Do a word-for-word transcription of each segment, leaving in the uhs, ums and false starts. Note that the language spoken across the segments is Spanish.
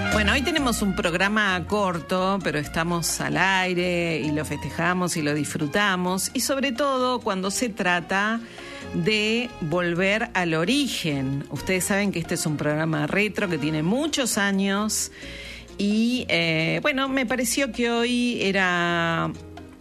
Bueno, hoy tenemos un programa corto, pero estamos al aire y lo festejamos y lo disfrutamos. Y sobre todo cuando se trata de volver al origen. Ustedes saben que este es un programa retro que tiene muchos años. Y eh, bueno, me pareció que hoy era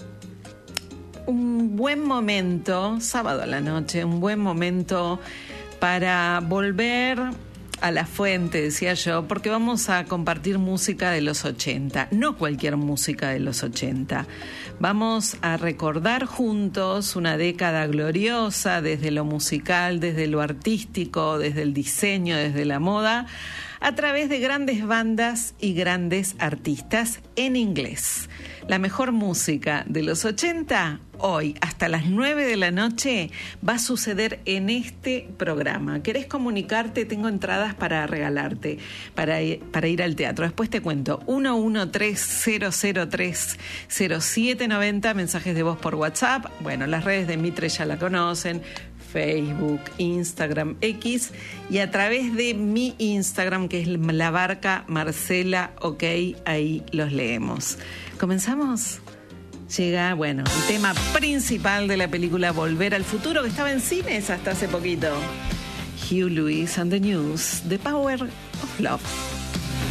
un buen momento, sábado a la noche, un buen momento para volver a la fuente, decía yo, porque vamos a compartir música de los ochenta, no cualquier música de los ochenta. Vamos a recordar juntos una década gloriosa desde lo musical, desde lo artístico, desde el diseño, desde la moda, a través de grandes bandas y grandes artistas en inglés. La mejor música de los ochenta, hoy, hasta las nueve de la noche, va a suceder en este programa. ¿Querés comunicarte? Tengo entradas para regalarte, para, para ir al teatro. Después te cuento. uno uno tres cero cero tres cero siete nueve cero, mensajes de voz por WhatsApp. Bueno, las redes de Mitre ya la conocen. Facebook, Instagram, X, y a través de mi Instagram, que es La Barca Marcela, ok, ahí los leemos. ¿Comenzamos? Llega, bueno, el tema principal de la película Volver al Futuro, que estaba en cines hasta hace poquito. Hugh Lewis and the News, The Power of Love.